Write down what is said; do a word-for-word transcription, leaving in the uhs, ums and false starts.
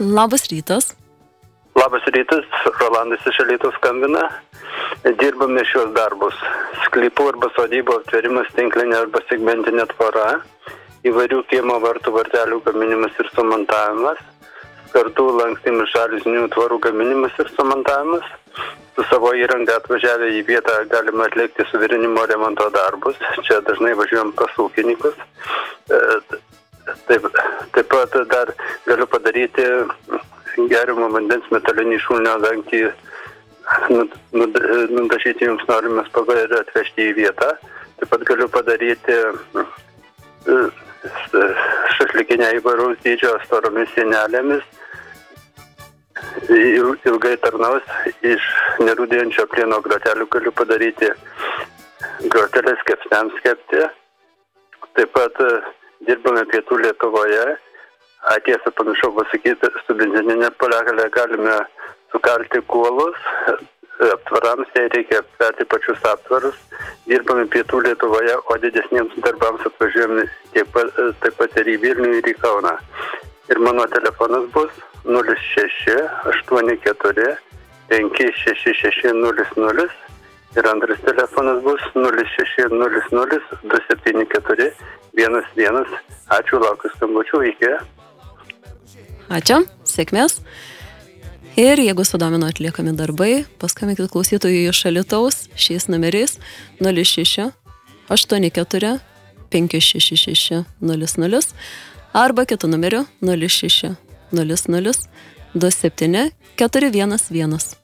Labas rytas. Labas rytas, Rolandas iš Alytaus skambina. Dirbame šios darbus. Sklypų arba sodybų aptverimas, tinklinė arba segmentinė tvora, įvairių kiemo vartų vartelių gaminimas ir sumontavimas, kartu lankstymų šaliznių tvorų gaminimas ir sumontavimas. Su savo įranga atvažiavę į vietą galima atlikti suvirinimo remonto darbus. Čia dažnai važiuojam pas ūkininkus. Taip, taip pat dar galiu padaryti geriamo vandens metalinį šulinio dangtį, nudažyti jums norimas P V ir atvežti į vietą. Taip pat galiu padaryti šašlikinę įvairaus dydžio storomis sienelėmis. Ilgai tarnaus, iš nerūdėjančio plieno grotelių galiu padaryti grotelės kepsniams kepti. Taip pat dirbame Pietų Lietuvoje. Tiesą pamiršau pasakyti, su benzininė poliakalė galime sukalti kuolus, aptvarams, jei reikia aptverti pačius aptvarus. Dirbame Pietų Lietuvoje, o didesniems darbams atvažiuojame taip pat, taip pat ir į Vilnių ir į Kauną. Ir mano telefonas bus nulis šeši aštuoni keturi penki šeši šeši nulis nulis ir antras telefonas bus nulis šeši nulis nulis du septyni keturi vienas vienas. Ačiū, laukiu skambučių, iki. Ačiū, sėkmės. Ir jeigu sudomino atliekami darbai, paskambinkit klausytojui iš Alytaus šiais numeriais nulis šeši aštuoni keturi penki šeši šeši nulis nulis arba kitu numeriu nulis šeši nulis nulis du septyni keturi vienas vienas.